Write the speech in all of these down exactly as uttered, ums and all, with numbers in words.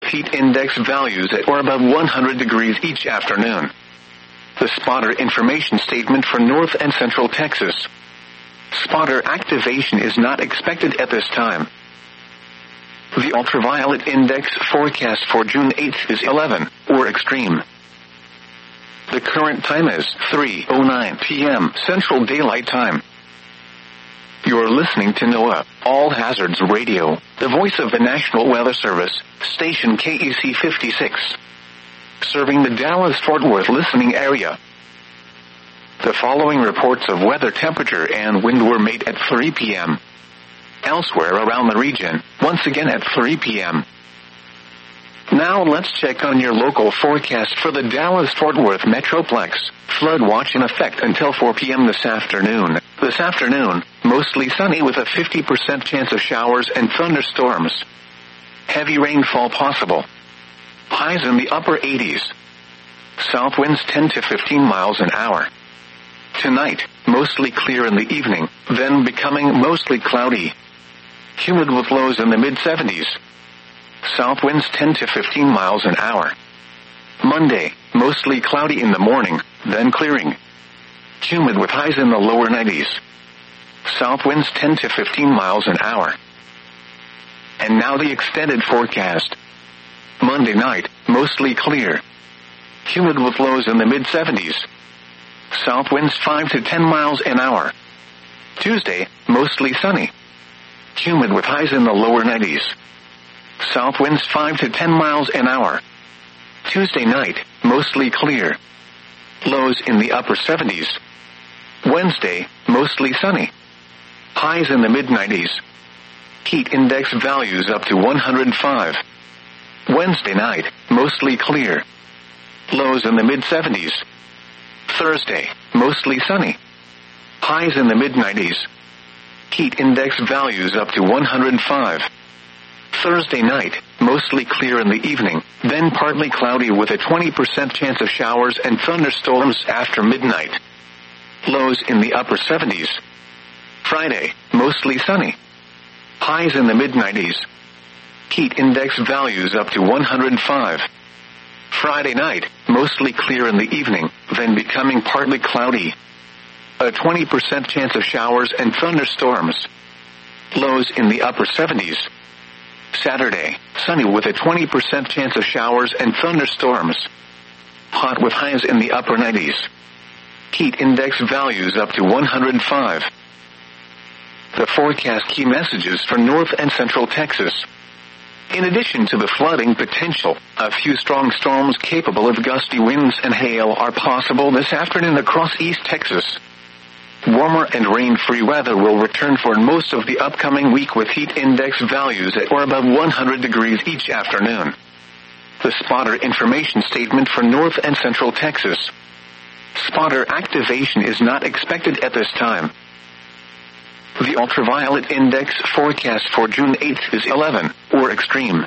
heat index values at or above one hundred degrees each afternoon. The spotter information statement for North and Central Texas. Spotter activation is not expected at this time. The ultraviolet index forecast for June eighth is eleven, or extreme. The current time is three oh nine p.m. Central Daylight Time. You're listening to NOAA, All Hazards Radio, the voice of the National Weather Service, station K E C fifty-six. Serving the Dallas-Fort Worth listening area. The following reports of weather temperature and wind were made at three p.m. Elsewhere around the region, once again at three p.m. Now let's check on your local forecast for the Dallas-Fort Worth Metroplex. Flood watch in effect until four p.m. this afternoon. This afternoon, mostly sunny with a fifty percent chance of showers and thunderstorms. Heavy rainfall possible. Highs in the upper eighties. South winds ten to fifteen miles an hour. Tonight, mostly clear in the evening, then becoming mostly cloudy. Humid with lows in the mid-seventies. South winds ten to fifteen miles an hour. Monday, mostly cloudy in the morning, then clearing. Humid with highs in the lower nineties. South winds ten to fifteen miles an hour. And now the extended forecast. Monday night, mostly clear. Humid with lows in the mid-seventies. South winds five to ten miles an hour. Tuesday, mostly sunny. Humid with highs in the lower nineties. South winds five to ten miles an hour. Tuesday night, mostly clear. Lows in the upper seventies. Wednesday, mostly sunny. Highs in the mid-nineties. Heat index values up to one hundred five. Wednesday night, mostly clear. Lows in the mid-seventies. Thursday, mostly sunny. Highs in the mid-nineties. Heat index values up to one hundred five. Thursday night, mostly clear in the evening, then partly cloudy with a twenty percent chance of showers and thunderstorms after midnight. Lows in the upper seventies. Friday, mostly sunny. Highs in the mid-nineties. Heat index values up to one hundred five. Friday night, mostly clear in the evening, then becoming partly cloudy. A twenty percent chance of showers and thunderstorms. Lows in the upper seventies. Saturday, sunny with a twenty percent chance of showers and thunderstorms. Hot with highs in the upper nineties. Heat index values up to one hundred five. The forecast key messages for North and Central Texas. In addition to the flooding potential, a few strong storms capable of gusty winds and hail are possible this afternoon across East Texas. Warmer and rain-free weather will return for most of the upcoming week with heat index values at or above one hundred degrees each afternoon. The spotter information statement for North and Central Texas. Spotter activation is not expected at this time. The ultraviolet index forecast for June eighth is eleven, or extreme.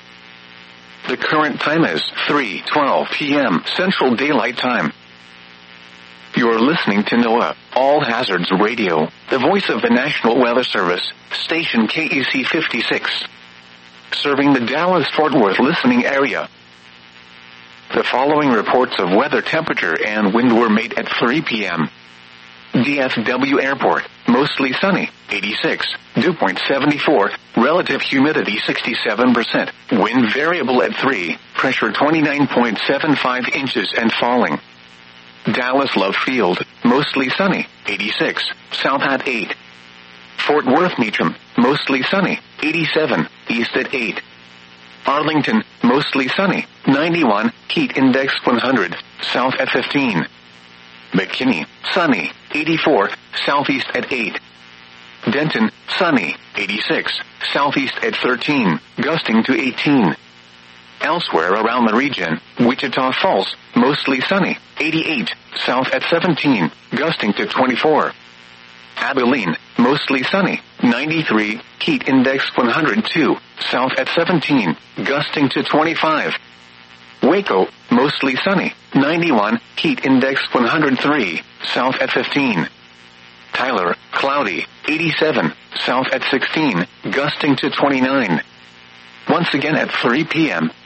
The current time is three twelve p.m. Central Daylight Time. You're listening to NOAA, All Hazards Radio, the voice of the National Weather Service, station K E C fifty-six. Serving the Dallas-Fort Worth listening area. The following reports of weather temperature and wind were made at three p.m. D F W Airport, mostly sunny, eighty-six, dew point seventy-four, relative humidity sixty-seven percent, wind variable at three, pressure twenty-nine point seven five inches and falling. Dallas Love Field, mostly sunny, eighty-six, south at eight. Fort Worth Meacham, mostly sunny, eighty-seven, east at eight. Arlington, mostly sunny, ninety-one, heat index one hundred, south at fifteen. McKinney, sunny, eighty-four, southeast at eight. Denton, sunny, eighty-six, southeast at thirteen, gusting to eighteen. Elsewhere around the region, Wichita Falls, mostly sunny, eighty-eight, south at seventeen, gusting to twenty-four. Abilene, mostly sunny, ninety-three, heat index one hundred two, south at seventeen, gusting to twenty-five. Waco, mostly sunny, ninety-one, heat index one hundred three, south at fifteen. Tyler, cloudy, eighty-seven, south at sixteen, gusting to twenty-nine. Once again at three p.m.,